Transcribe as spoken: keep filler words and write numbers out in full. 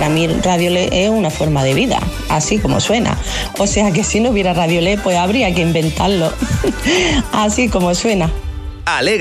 para mí Radio L E D es una forma de vida, así como suena. O sea que si no hubiera Radio L E D, pues habría que inventarlo, así como suena. Alegre.